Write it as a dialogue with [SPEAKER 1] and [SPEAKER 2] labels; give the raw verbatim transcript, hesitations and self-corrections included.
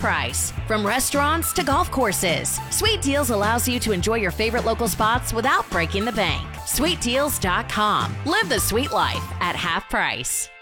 [SPEAKER 1] price. From restaurants to golf courses, Sweet Deals allows you to enjoy your favorite local spots without breaking the bank. sweet deals dot com. Live the sweet life at half price.